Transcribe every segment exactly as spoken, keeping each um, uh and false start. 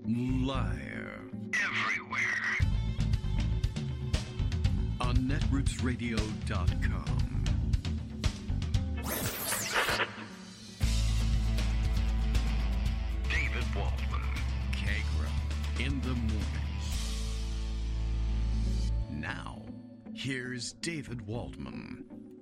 Live. Everywhere. On netroots radio dot com. David Waldman. Kagra. In the morning. Now, here's David Waldman.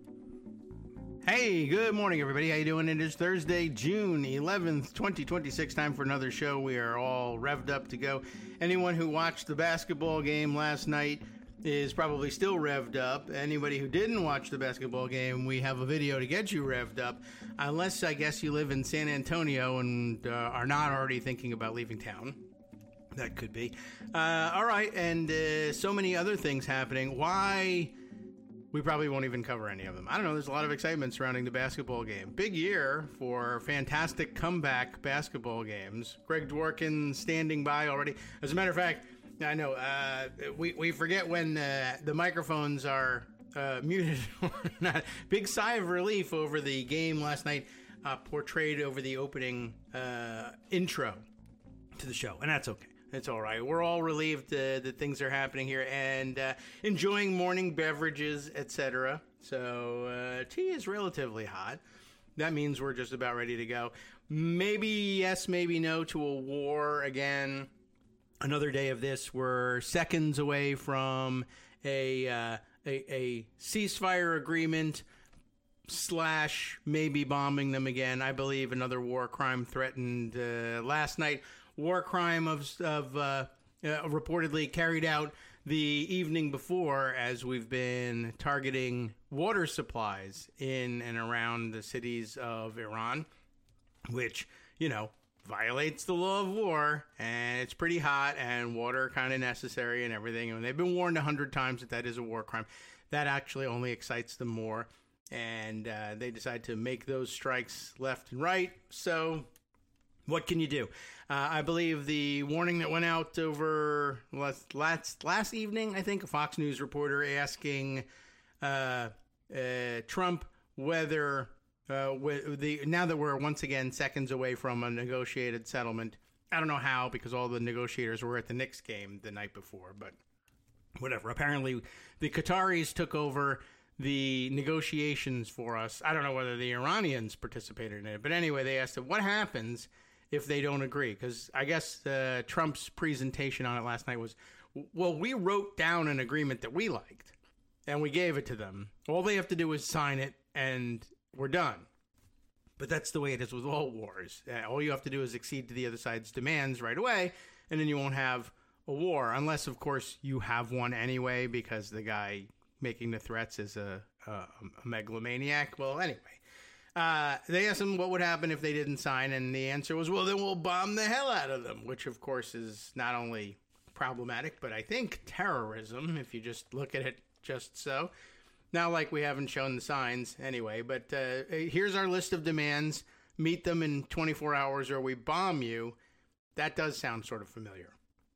Hey, good morning, everybody. How you doing? It is Thursday, June eleventh, twenty twenty-six. Time for another show. We are all revved up to go. Anyone who watched the basketball game last night is probably still revved up. Anybody who didn't watch the basketball game, we have a video to get you revved up. Unless, I guess, you live in San Antonio and uh, are not already thinking about leaving town. That could be. Uh, all right, and uh, so many other things happening. Why... We probably won't even cover any of them. I don't know. There's a lot of excitement surrounding the basketball game. Big year for fantastic comeback basketball games. Greg Dworkin standing by already. As a matter of fact, I know uh, we, we forget when uh, the microphones are uh, muted or not. Big sigh of relief over the game last night uh, portrayed over the opening uh, intro to the show. And that's okay. It's all right. We're all relieved uh, that things are happening here and uh, enjoying morning beverages, et cetera. So uh, tea is relatively hot. That means we're just about ready to go. Maybe yes, maybe no to a war again. Another day of this. We're seconds away from a uh, a, a ceasefire agreement slash maybe bombing them again. I believe another war crime threatened uh, last night. War crime of, of uh, uh, reportedly carried out the evening before as we've been targeting water supplies in and around the cities of Iran, which, you know, violates the law of war, and it's pretty hot, and water kind of necessary and everything. And they've been warned a hundred times that that is a war crime. That actually only excites them more, and uh, they decide to make those strikes left and right. So... what can you do? Uh, I believe the warning that went out over last, last last evening, I think, a Fox News reporter asking uh, uh, Trump whether uh, the now that we're once again seconds away from a negotiated settlement. I don't know how, because all the negotiators were at the Knicks game the night before, but whatever. Apparently, the Qataris took over the negotiations for us. I don't know whether the Iranians participated in it, but anyway, they asked him, what happens if they don't agree? Because I guess uh, Trump's presentation on it last night was, well, we wrote down an agreement that we liked, and we gave it to them. All they have to do is sign it, and we're done. But that's the way it is with all wars. Uh, all you have to do is accede to the other side's demands right away, and then you won't have a war. Unless, of course, you have one anyway, because the guy making the threats is a, a, a megalomaniac. Well, anyway. Uh, they asked him what would happen if they didn't sign, and the answer was, well, then we'll bomb the hell out of them, which, of course, is not only problematic, but I think terrorism, if you just look at it just so. Not like we haven't shown the signs anyway, but uh, here's our list of demands. Meet them in twenty-four hours or we bomb you. That does sound sort of familiar.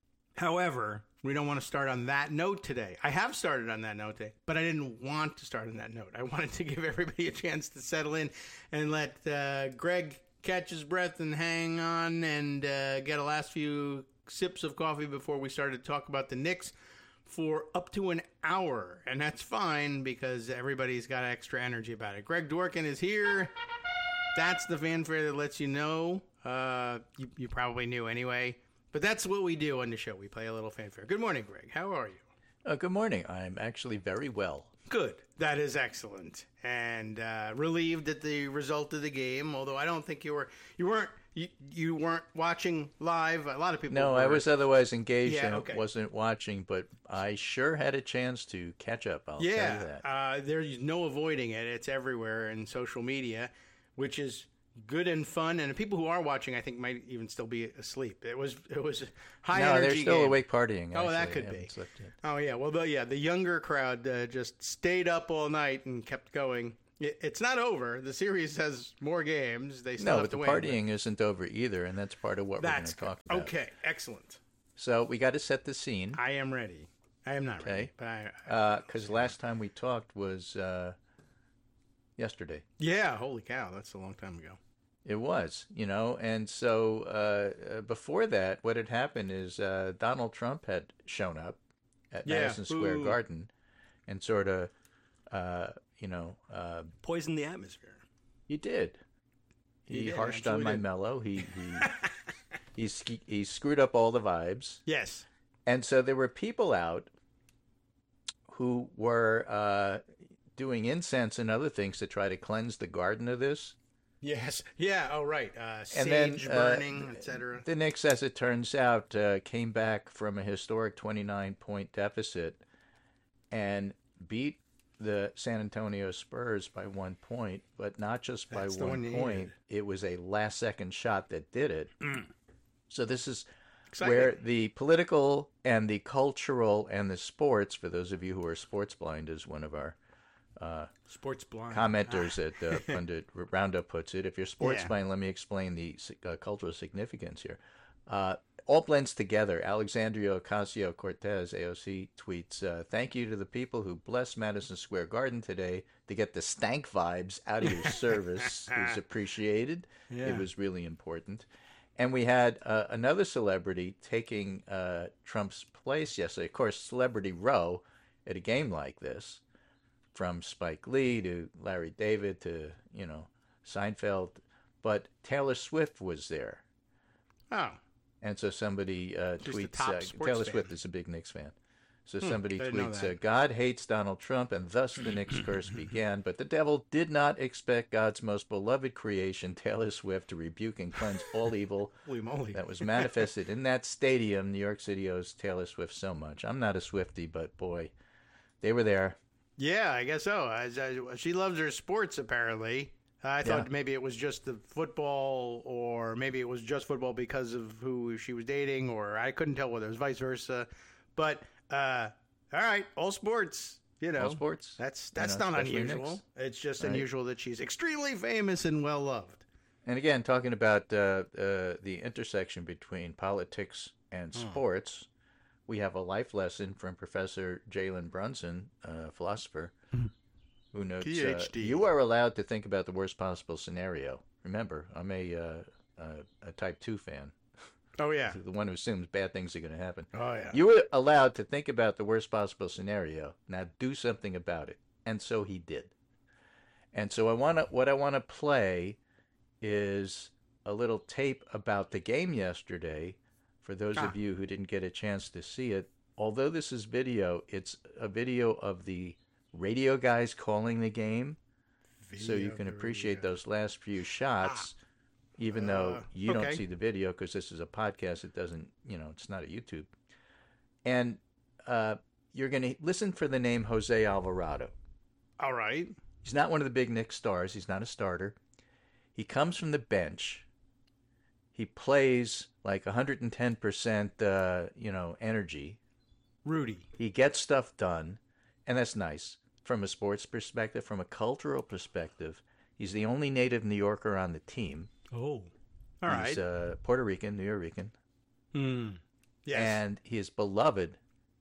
However, we don't want to start on that note today. I have started on that note today, but I didn't want to start on that note. I wanted to give everybody a chance to settle in and let uh, Greg catch his breath and hang on and uh, get a last few sips of coffee before we started to talk about the Knicks for up to an hour. And that's fine because everybody's got extra energy about it. Greg Dworkin is here. That's the fanfare that lets you know. Uh, you, you probably knew anyway. But that's what we do on the show. We play a little fanfare. Good morning, Greg. How are you? Uh, good morning. I'm actually very well. Good. That is excellent. And uh, relieved at the result of the game. Although I don't think you were you weren't you, you weren't watching live. A lot of people. No, were. I was otherwise engaged yeah, and okay. wasn't watching, but I sure had a chance to catch up. I'll yeah, tell you that. Uh, there's no avoiding it. It's everywhere in social media, which is good and fun, and the people who are watching, I think, might even still be asleep. It was it was a high no, energy they're still game. awake partying. Oh, actually. that could I be. haven't slept yet. Oh yeah, well, the, yeah, the younger crowd uh, just stayed up all night and kept going. It, it's not over. The series has more games. They still No, have but to the win, partying but... isn't over either, and that's part of what we're going to talk about. Okay, excellent. So we got to set the scene. I am ready. I am not okay. ready, but I because uh, last time we talked was uh, yesterday. Yeah, holy cow, that's a long time ago. It was, you know, and so uh, uh, before that, what had happened is uh, Donald Trump had shown up at Yeah. Madison Square Ooh. Garden and sort of, uh, you know, uh, Poison the atmosphere. he did. He, He did, harshed on absolutely my did. mellow. He he, he sk- he screwed up all the vibes, Yes. and so there were people out who were uh, doing incense and other things to try to cleanse the garden of this. Yes. Yeah. Oh, right. Uh, And sage then, uh, burning, et cetera. The Knicks, as it turns out, uh, came back from a historic twenty-nine point deficit and beat the San Antonio Spurs by one point, but not just by That's the one one you point. needed. It was a last-second shot that did it. So this is Exciting. where the political and the cultural and the sports, for those of you who are sports blind, as one of our Sports blind. commenters at uh, Pundit Roundup puts it. If you're sports Yeah. blind, let me explain the uh, cultural significance here. Uh, all blends together. Alexandria Ocasio-Cortez, A O C, tweets, uh, thank you to the people who blessed Madison Square Garden today to get the stank vibes out of your service. It was appreciated. Yeah. It was really important. And we had uh, another celebrity taking uh, Trump's place yesterday. Of course, Celebrity Row at a game like this, from Spike Lee to Larry David to, you know, Seinfeld. But Taylor Swift was there. Oh. And so somebody uh, Just a tweets, top uh, sports Taylor fan. Swift is a big Knicks fan. So somebody didn't know tweets, that. uh, God hates Donald Trump, and thus the Knicks curse began. But the devil did not expect God's most beloved creation, Taylor Swift, to rebuke and cleanse all evil Holy moly. that was manifested in that stadium. New York City owes Taylor Swift so much. I'm not a Swiftie, but boy, they were there. Yeah, I guess so. As, as, she loves her sports, apparently. I thought Yeah. maybe it was just the football, or maybe it was just football because of who she was dating, or I couldn't tell whether it was vice versa. But, uh, all right, all sports, you know. All sports. That's You that's know, not especially unusual. Knicks. It's just Right. unusual that she's extremely famous and well loved. And again, talking about uh, uh, the intersection between politics and sports, we have a life lesson from Professor Jalen Brunson, a philosopher, who notes uh, PhD. you are allowed to think about the worst possible scenario. Remember, I'm a, uh, a, a type two fan, Oh, yeah. the one who assumes bad things are going to happen. Oh, yeah. You were allowed to think about the worst possible scenario. Now do something about it. And so he did. And so I want to what I want to play is a little tape about the game yesterday for those Ah. of you who didn't get a chance to see it. Although this is video, it's a video of the radio guys calling the game, so you Video can of the appreciate radio. those last few shots, even though Uh, you okay. don't see the video because this is a podcast. It doesn't, you know, it's not a YouTube. And uh, you're going to listen for the name Jose Alvarado. All right. He's not one of the big Knicks stars. He's not a starter. He comes from the bench. He plays like one hundred ten percent, uh, you know, energy. Rudy. He gets stuff done, and that's nice from a sports perspective. From a cultural perspective, he's the only native New Yorker on the team. Oh. All right. He's uh, Puerto Rican, New Rican, Hmm. Yes. and he is beloved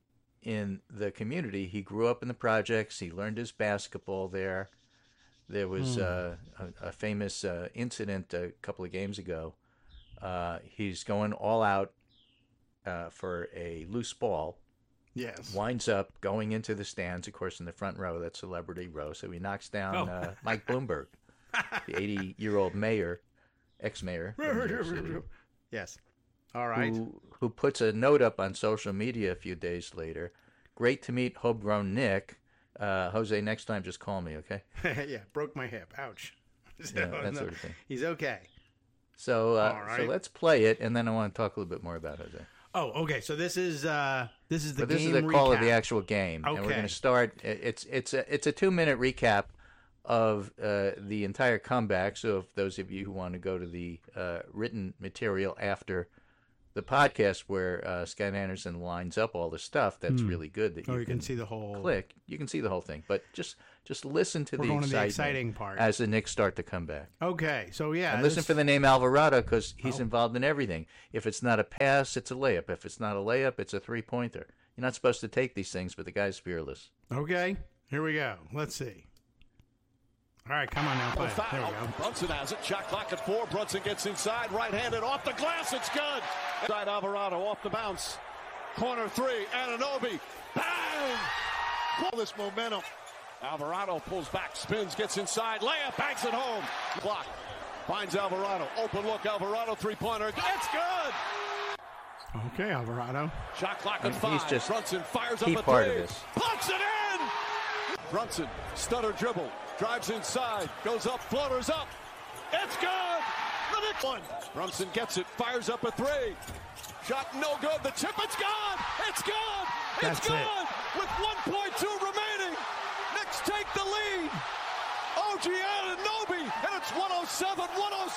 in the community. He grew up in the projects. He learned his basketball there. There was Hmm. uh, a, a famous uh, incident a couple of games ago. Uh, he's going all out uh, for a loose ball. yes. Winds up going into the stands, of course, in the front row, that celebrity row. So he knocks down Oh. uh, Mike Bloomberg, the eighty-year-old mayor, ex-mayor, of New York City, Yes. All right. who, who puts a note up on social media a few days later. Great to meet homegrown Nick. Uh, Jose, next time just call me, okay? Yeah. Broke my hip. Ouch. So, Yeah, that sort of thing. He's okay. So, uh, All right. so let's play it, and then I want to talk a little bit more about Jose. Oh, okay. So this is uh this is the But this game is the call of the recap. actual game, and we're Okay. going to start. It's it's a it's a two minute recap of uh, the entire comeback. So, if those of you who want to go to the uh, written material after the podcast, where uh, Scott Anderson lines up all the stuff, that's really good. That Oh, you, you can see the whole click. You can see the whole thing, but just just listen to We're the going to the excitement exciting part. as the Knicks start to come back. Okay. So yeah. And listen this- for the name Alvarado because he's Oh. involved in everything. If it's not a pass, it's a layup. If it's not a layup, it's a three-pointer. You're not supposed to take these things, but the guy's fearless. Okay. Here we go. Let's see. All right, come on now, play. Foul. There we go. Brunson has it. Shot clock at four. Brunson gets inside. Right-handed off the glass. It's good. Side Alvarado off the bounce. Corner three. Anunoby. Bang! Pull this momentum. Alvarado pulls back, spins, gets inside. Layup, banks it home. Clock. Finds Alvarado. Open look. Alvarado three-pointer. It's good. Okay, Alvarado. Shot clock I at mean, five. he's just Brunson fires key up a part three. of this. Puts it in. Brunson, stutter dribble, drives inside, goes up, floaters up. It's good. The next one. Brunson gets it, fires up a three. Shot no good. The chip, it's gone. It's gone. It's That's gone. it. With one point two remaining. Knicks take the lead. O G Anunoby, and it's one oh seven one oh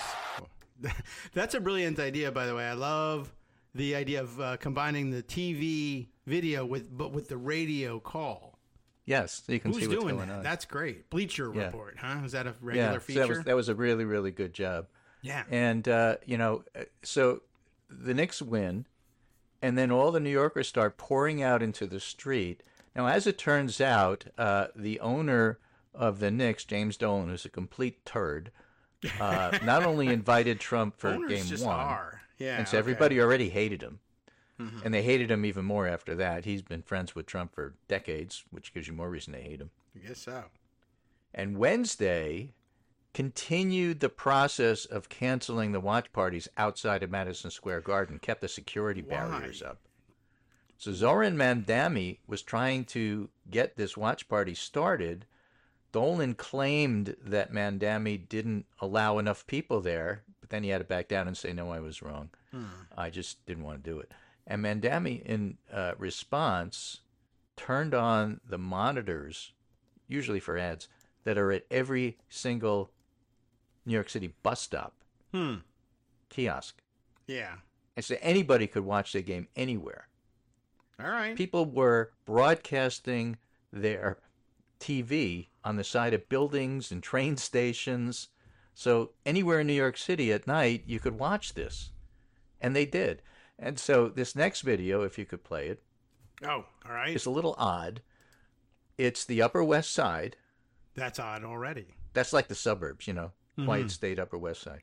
six. That's a brilliant idea, by the way. I love the idea of uh, combining the T V video with, but with the radio call. Yes, so you can Who's see what's doing going that? on. That's great. Bleacher Yeah. Report, huh? Is that a regular yeah, so feature? that was that was a really really good job. Yeah. And uh, you know, uh, so the Knicks win, and then all the New Yorkers start pouring out into the street. Now, as it turns out, uh, the owner of the Knicks, James Dolan, who's a complete turd, uh, not only invited Trump for Owners game just one, are. Yeah, and so okay. everybody already hated him. Mm-hmm. And they hated him even more after that. He's been friends with Trump for decades, which gives you more reason to hate him. I guess so. And Wednesday continued the process of canceling the watch parties outside of Madison Square Garden, kept the security Why? barriers up. So Zoran Mandami was trying to get this watch party started. Dolan claimed that Mandami didn't allow enough people there, but then he had to back down and say, no, I was wrong. Hmm. I just didn't want to do it. And Mandami, in uh, response, turned on the monitors, usually for ads, that are at every single New York City bus stop, Hmm. kiosk. Yeah. And so anybody could watch the game anywhere. All right. People were broadcasting their T V on the side of buildings and train stations. So anywhere in New York City at night, you could watch this. And they did. And so this next video, if you could play it, Oh, all right. is a little odd. It's the Upper West Side. That's odd already. That's like the suburbs, you know, Mhm. Quiet State, Upper West Side.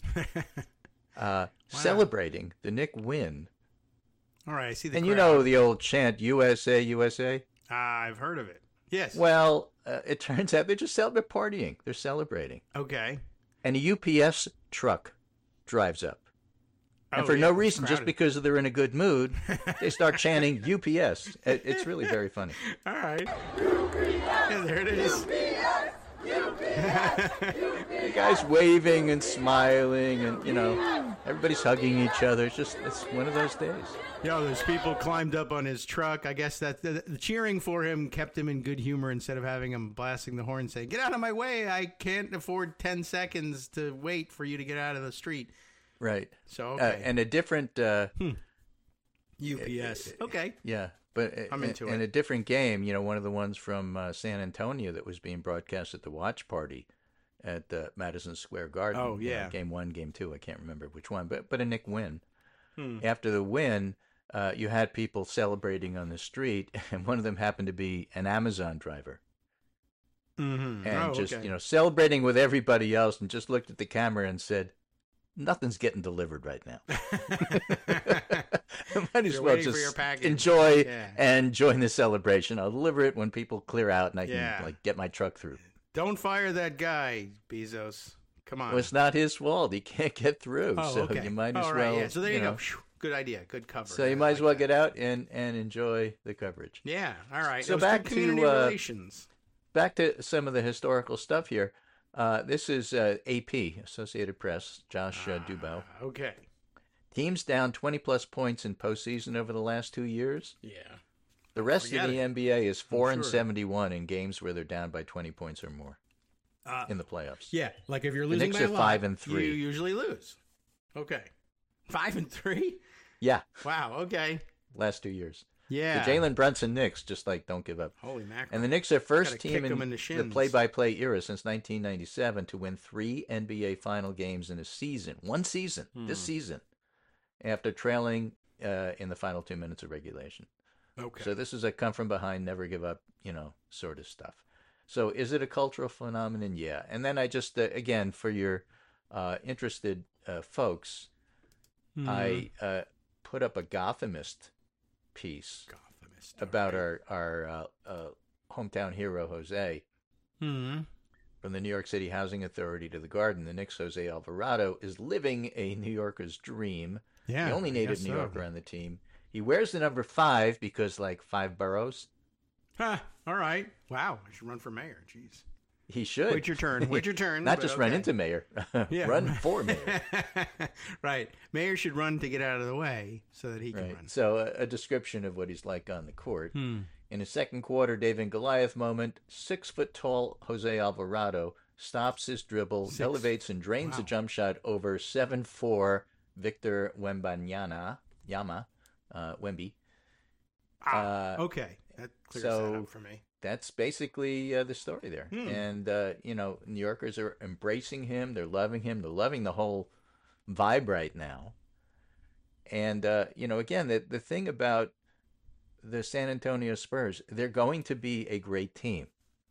uh, Celebrating the Knick win. All right, I see the And you crowd. know the old chant, U S A, U S A? Ah, I've heard of it. Yes. Well, uh, it turns out they're just celebrating, partying. They're celebrating. Okay. And a U P S truck drives up. And Oh, for yeah, no it's reason, just crowded. because they're in a good mood, they start chanting U P S. It, it's really very funny. All right. Yeah, there it is. The guy's waving and smiling, and, you know, everybody's hugging each other. It's just, it's one of those days. Yo, there's people climbed up on his truck. I guess that the, the cheering for him kept him in good humor instead of having him blasting the horn saying, "Get out of my way. I can't afford ten seconds to wait for you to get out of the street." Right. So, Uh, okay. and a different, uh, U P S. Okay. yeah, but I'm in, into in it. a different game, you know, one of the ones from uh, San Antonio that was being broadcast at the watch party at uh, Madison Square Garden. Oh, you know, yeah. game one, game two, I can't remember which one, but but a Knick win. Hmm. After the win, uh, you had people celebrating on the street, and one of them happened to be an Amazon driver. Mm-hmm. And oh, just, okay. you know, celebrating with everybody else, and just looked at the camera and said, nothing's getting delivered right now. Might as You're well waiting for your just package. enjoy Yeah. and join the celebration. I'll deliver it when people clear out and I Yeah. can like get my truck through. Don't fire that guy, Bezos. Come on. Well, it's not his fault. He can't get through. oh, so okay. you might as All right, well. yeah. So there you, know, go. Phew. Good idea. Good cover. So you I might as like well that. get out and, and enjoy the coverage. Yeah. All right. So It was back good to, community uh, relations. Back to some of the historical stuff here. Uh, this is uh, A P, Associated Press, Josh uh, Dubow. Ah, okay. Teams down twenty plus points in postseason over the last two years. Yeah. The rest Forget of the it. N B A is four and sure. seventy-one in games where they're down by twenty points or more Uh, in the playoffs. Yeah, like if you're The losing Knicks by are a lot, five and three. you usually lose. Okay, five and three. Yeah, Wow. Okay. last two years. Yeah. The Jalen Brunson Knicks just like don't give up. Holy mackerel. And the Knicks are first Gotta team kick in, 'em in the the shins. play-by-play era since nineteen ninety-seven to win three N B A final games in a season. One season, Hmm. this season, after trailing uh, in the final two minutes of regulation. Okay. So this is a come from behind, never give up, you know, sort of stuff. So is it a cultural phenomenon? Yeah. And then I just, uh, again, for your uh, interested uh, folks, mm. I uh, put up a Gothamist piece Gothamist, about right. our, our uh, uh, hometown hero, Jose, mm. from the New York City Housing Authority to the Garden. The Knicks' Jose Alvarado is living a New Yorker's dream. Yeah, the only native New so. Yorker on the team. He wears the number five because, like, five boroughs. Huh. All right. Wow. I should run for mayor. Jeez. He should. Wait your turn. Wait your turn. Not just okay. run into mayor. Yeah. Run for mayor. Right. Mayor should run to get out of the way so that he can right. run. So a, a description of what he's like on the court. Hmm. In his second quarter, David and Goliath moment, six-foot-tall Jose Alvarado stops his dribble, Six. elevates and drains wow. a jump shot over seven four Victor Wembanyama, Yama, uh, Wemby. Ah, uh, okay. That clears so that up for me. That's basically uh, the story there. Hmm. And, uh, you know, New Yorkers are embracing him. They're loving him. They're loving the whole vibe right now. And, uh, you know, again, the, the thing about the San Antonio Spurs, they're going to be a great team.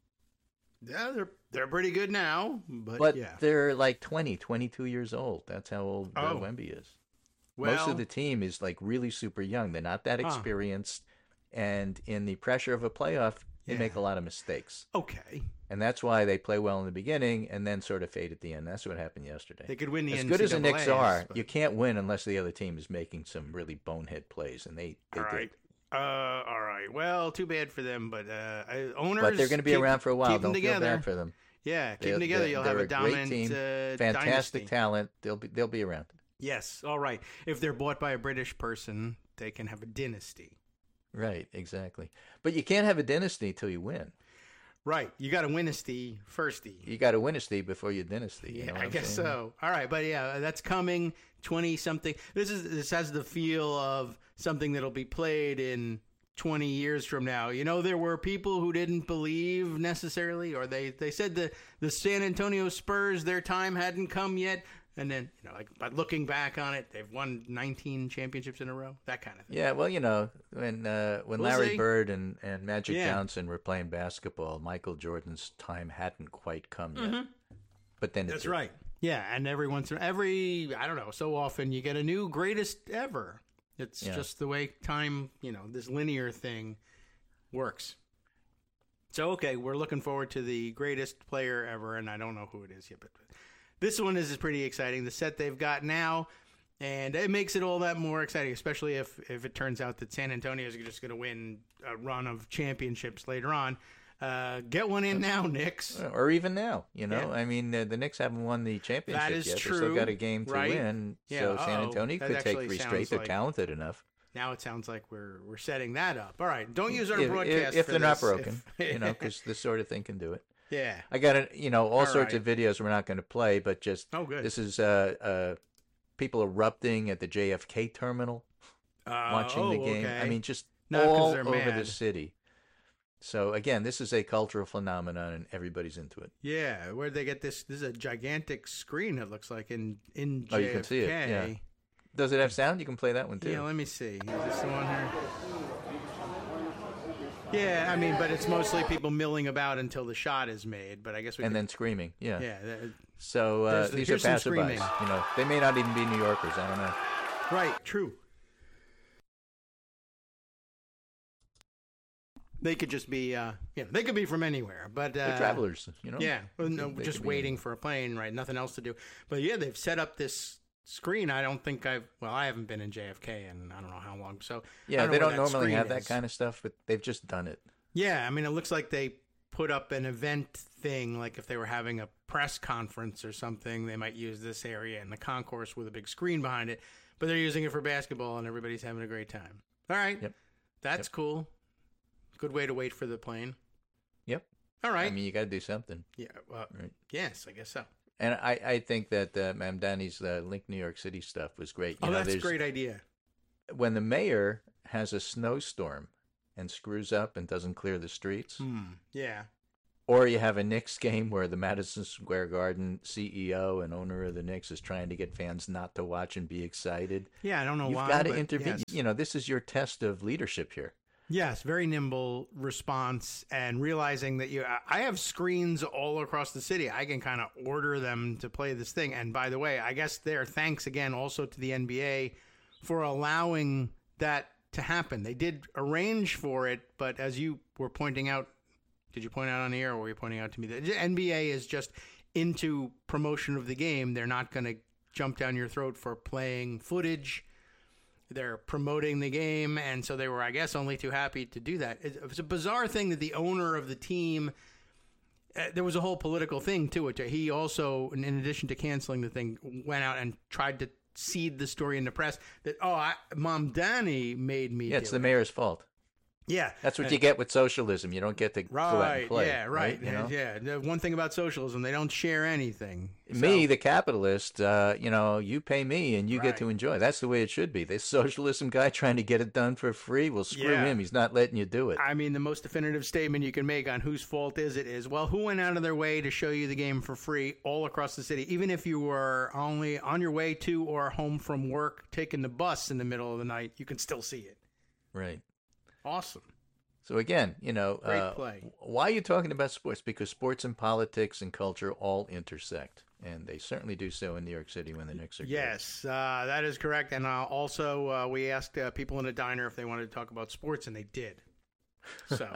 Yeah, they're they're pretty good now. But, but yeah. they're like twenty, twenty-two years old. That's how old oh. Wemby is. Well, most of the team is like really super young. They're not that experienced. Huh. And in the pressure of a playoff, they yeah. make a lot of mistakes. Okay. And that's why they play well in the beginning and then sort of fade at the end. That's what happened yesterday. They could win the As N C double A. good as the Knicks are, but... you can't win unless the other team is making some really bonehead plays, and they, they all right. did. Uh, all right. Well, too bad for them, but uh, owners. But they're going to be keep, around for a while. Keep Don't them feel together. bad for them. Yeah, keep they're, them together. You'll have a, a dominant great team, uh, fantastic dynasty. talent. They'll be they'll be around. Yes. All right. If they're bought by a British person, they can have a dynasty. Right. Exactly. But you can't have a dynasty until you win. Right. You got to win-isty firsty. You got to win-isty before you dynasty. You yeah, know what I I'm guess saying? so. All right, but yeah, that's coming twenty-something. This is this has the feel of something that'll be played in twenty years from now. You know, there were people who didn't believe necessarily, or they, they said the, the San Antonio Spurs, their time hadn't come yet. And then, you know, like, but looking back on it, they've won nineteen championships in a row, that kind of thing. Yeah, well, you know, when uh, when we'll Larry see. Bird and, and Magic Yeah. Johnson were playing basketball, Michael Jordan's time hadn't quite come yet. Mm-hmm. But then That's it right. Yeah, and every once in every, I don't know, so often you get a new greatest ever. It's Yeah. just the way time, you know, this linear thing works. So, okay, we're looking forward to the greatest player ever, and I don't know who it is yet, but this one is pretty exciting. The set they've got now, and it makes it all that more exciting, especially if, if it turns out that San Antonio is just going to win a run of championships later on. Uh, get one in now, Knicks. Or even now, you know. Yeah. I mean, uh, the Knicks haven't won the championship That is yet. true, They still got a game to right? win. Yeah, so San uh-oh. Antonio That could take actually three sounds straight. They're like- talented enough. Now it sounds like we're we're setting that up. All right, don't use our If, broadcast if, if for they're not this. broken, If- you know, because this sort of thing can do it. Yeah. I got it. You know, all, All sorts right. of videos we're not going to play, but just Oh, good. this is uh, uh, people erupting at the J F K terminal, Uh, watching oh, the game. okay. I mean, just Not 'cause all they're over mad. the city. So again, this is a cultural phenomenon, and everybody's into it. Yeah, where'd they get this? This is a gigantic screen. It looks like in in J F K. Oh, you can see it. Yeah. Does it have sound? You can play that one too. Yeah, let me see. Is this the one here? Yeah, I mean, but it's mostly people milling about until the shot is made. But I guess we and could, then screaming. Yeah. yeah, that- So uh, There's the- these are here's some passerbys. screaming. You know, they may not even be New Yorkers. I don't know. right, true. They could just be, uh, you know, they could be from anywhere, but uh, They're travelers. You know. Yeah, well, no, They just could be waiting any- for a plane, right? Nothing else to do. But yeah, they've set up this screen. I don't think I've. Well, I haven't been in J F K in I don't know how long. So I Yeah, don't they know don't where that normally screen have that is. kind of stuff, but they've just done it. Yeah, I mean, it looks like they put up an event thing, like if they were having a press conference or something, they might use this area in the concourse with a big screen behind it. But they're using it for basketball, and everybody's having a great time. All right, Yep. that's Yep. cool. Good way to wait for the plane. Yep. All right. I mean, you got to do something. yeah. Well, Right. yes, I guess so. And I, I think that uh, Mamdani's uh, Link New York City stuff was great. You Oh, know, that's a there's- great idea. When the mayor has a snowstorm and screws up and doesn't clear the streets, Hmm. Yeah. or you have a Knicks game where the Madison Square Garden C E O and owner of the Knicks is trying to get fans not to watch and be excited. Yeah, I don't know You've why. got to but intervene. yes. You know, this is your test of leadership here. Yes, very nimble response, and realizing that you, I have screens all across the city. I can kind of order them to play this thing. And by the way, I guess there, thanks again also to the N B A for allowing that to happen. They did arrange for it, but as you were pointing out, did you point out on the air, or were you pointing out to me that the N B A is just into promotion of the game? They're not going to jump down your throat for playing footage. They're promoting the game, and so they were, I guess, only too happy to do that. It was a bizarre thing that the owner of the team, uh, there was a whole political thing to it. He also, in addition to canceling the thing, went out and tried to seed the story in the press that, oh, I, Mom Danny made me Yeah, it's do the it. mayor's fault. Yeah. That's what Uh, you get with socialism. You don't get to go out Right, and play. yeah, right. You know? Yeah, the one thing about socialism, they don't share anything. Me, So- the capitalist, uh, you know, you pay me and you Right. get to enjoy. That's the way it should be. This socialism guy trying to get it done for free, well, screw Yeah. him. He's not letting you do it. I mean, the most definitive statement you can make on whose fault is it is, well, who went out of their way to show you the game for free all across the city? Even if you were only on your way to or home from work, taking the bus in the middle of the night, you can still see it. Right. Awesome. So again, you know, Great uh, play. why are you talking about sports? Because sports and politics and culture all intersect, and they certainly do so in New York City when the Knicks are good. Yes, uh, that is correct. And uh, also, uh, we asked uh, people in a diner if they wanted to talk about sports, and they did. So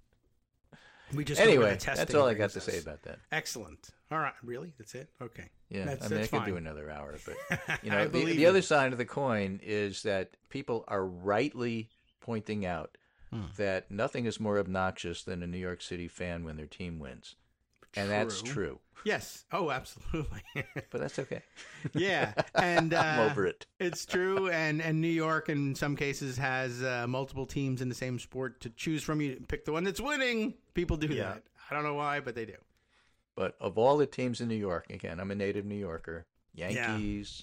we just go where Anyway, the testing that's all I got brings to say us. about that. Excellent. All right, really? That's it? Okay. Yeah, that's, I mean, that's I fine. could do another hour, but you I know, the, believe the you. other side of the coin is that people are rightly pointing out Hmm. that nothing is more obnoxious than a New York City fan when their team wins, and that's True. true. Yes. Oh, absolutely. But that's okay. Yeah, and uh, I'm over it. It's true, and and New York in some cases has uh, multiple teams in the same sport to choose from. You pick the one that's winning. People do Yeah. that. I don't know why, but they do. But of all the teams in New York, again, I'm a native New Yorker. Yankees,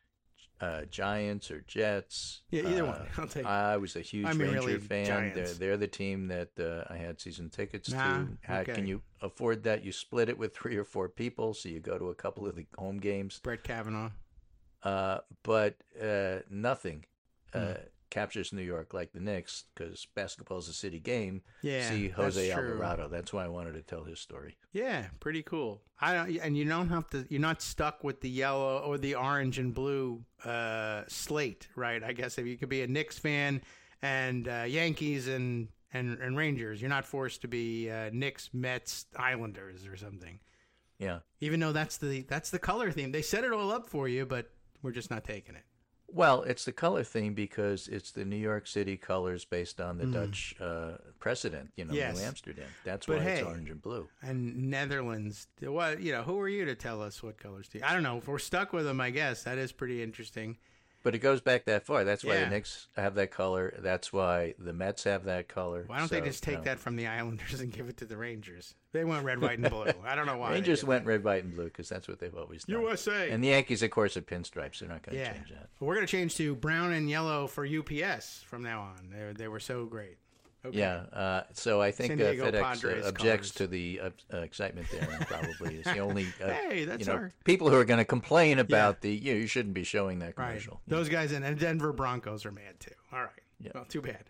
uh, Giants, or Jets. Yeah, either uh, one. I'll take. I was a huge I mean, Ranger really, fan. They're, Giants. they're the team that uh, I had season tickets Nah, to. How okay. can you afford that? You split it with three or four people, so you go to a couple of the home games. Brett Kavanaugh. Uh, but uh, nothing uh, Hmm. captures New York like the Knicks, because basketball is a city game. Yeah, See Jose that's true. Alvarado. That's why I wanted to tell his story. Yeah, pretty cool. I don't, and you don't have to. You're not stuck with the yellow or the orange and blue uh, slate, right? I guess if you could be a Knicks fan and uh, Yankees and, and and Rangers, you're not forced to be uh, Knicks, Mets, Islanders, or something. Yeah. Even though that's the that's the color theme, they set it all up for you, but we're just not taking it. Well, it's the color theme because it's the New York City colors based on the Dutch uh, precedent, you know, Yes. New Amsterdam. That's But why hey, it's orange and blue. And Netherlands, what you know? Who are you to tell us what colors? To, I don't know. If we're stuck with them, I guess that is pretty interesting. But it goes back that far. That's why Yeah. the Knicks have that color. That's why the Mets have that color. Why don't So, they just take you know, that from the Islanders and give it to the Rangers? They went red, white, and blue. I don't know why. they Rangers did went that. red, white, and blue because that's what they've always done. U S A. And the Yankees, of course, are pinstripes. They're not going to Yeah, change that. we're gonna change to brown and yellow for U P S from now on. They they were so great. Okay. Yeah, uh, so I think San uh, Diego FedEx Padres uh, objects colors. to the uh, uh, excitement there, and probably is the only uh, Hey, that's you know our- people who are going to complain about the you know, you shouldn't be showing that Right. commercial. Those guys in and Denver Broncos are mad too. All right. Yeah. Well, too bad.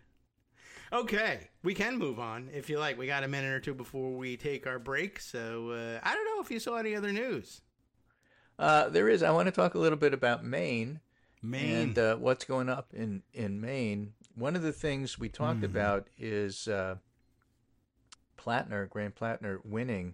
Okay, we can move on if you like. We got a minute or two before we take our break, so uh, I don't know if you saw any other news. Uh, there is. I want to talk a little bit about Maine, Maine. and uh, what's going up in in Maine. One of the things we talked Hmm. about is uh, Plattner, Graham Plattner, winning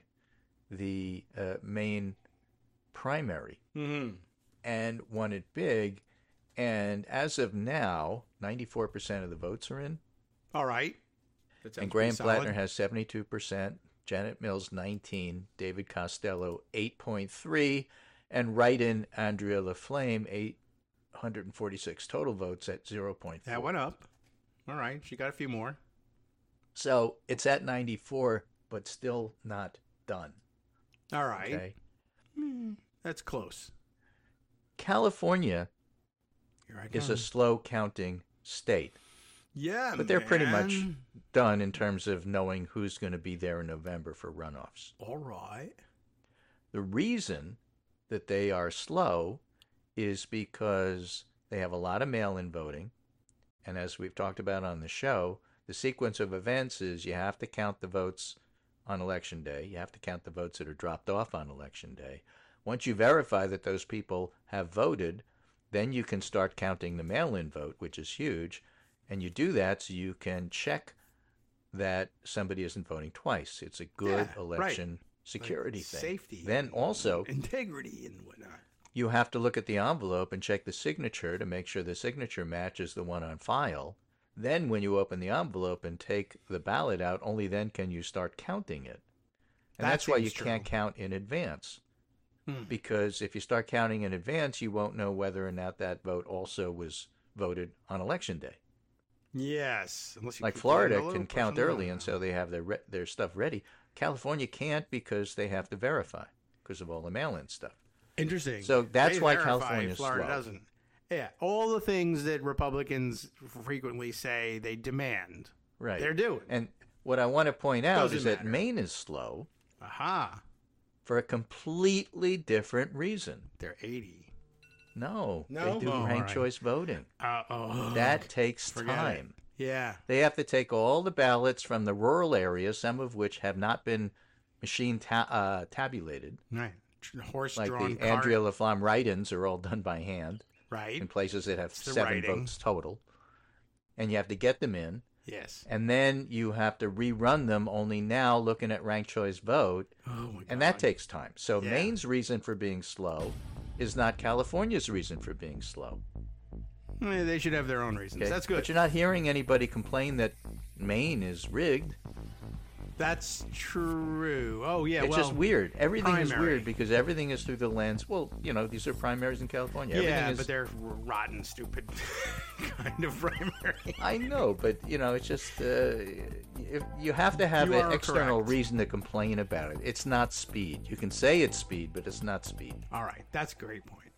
the uh, Maine primary Mm-hmm. and won it big. And as of now, ninety-four percent of the votes are in. All right. That sounds And Graham pretty solid. Plattner has seventy-two percent, Janet Mills nineteen, David Costello eight point three, and write-in Andrea LaFlame eight hundred forty-six total votes at zero point four. That went up. All right. She got a few more. So it's at ninety-four, but still not done. All right. Okay. Hmm, that's close. California Here I is come. a slow counting state, yeah, but they're pretty much man. done in terms of knowing who's going to be there in November for runoffs. All right. The reason that they are slow is because they have a lot of mail-in voting, and as we've talked about on the show, The sequence of events is you have to count the votes on Election Day. You have to count the votes that are dropped off on Election Day. Once you verify that those people have voted, then you can start counting the mail-in vote, which is huge. And you do that so you can check that somebody isn't voting twice. It's a good Yeah, election right. security Like thing. safety. Then also, integrity and whatnot. you have to look at the envelope and check the signature to make sure the signature matches the one on file. Then when you open the envelope and take the ballot out, only then can you start counting it. And That that's why you seems can't true. count in advance. Hmm. Because if you start counting in advance, you won't know whether or not that vote also was voted on Election Day. Yes. Unless you Like keep the Florida envelope can or count something. early, and so they have their re- their stuff ready. California can't because they have to verify because of all the mail-in stuff. Interesting. So that's They why verify, California's Florida slow. doesn't. Yeah, all the things that Republicans frequently say they demand, Right. they're doing. And what I want to point out Doesn't is that matter. Maine is slow Aha. for a completely different reason. They're eighty. No, No? they do Oh, all ranked right. choice voting. Uh, oh. That takes Forget it. time. Yeah. They have to take all the ballots from the rural areas, some of which have not been machine ta- uh, tabulated, Right. Horse like drawn the cart. Andrea Laflamme write-ins are all done by hand Right. in places that have It's the seven writing. votes total. And you have to get them in, Yes. and then you have to rerun them only now looking at ranked choice vote, Oh my God. and that takes time. So Yeah. Maine's reason for being slow is not California's reason for being slow. Eh, They should have their own reasons. Okay? That's good. But you're not hearing anybody complain that Maine is rigged. That's true. Oh yeah. It's well, just weird. Everything is primary. weird because everything is through the lens. Well, you know, these are primaries in California. Everything Yeah, is, but they're rotten, stupid kind of primary. I know, but you know, it's just uh, if you have to have You an are external correct. reason to complain about it. It's not speed. You can say it's speed, but it's not speed. All right, that's a great point.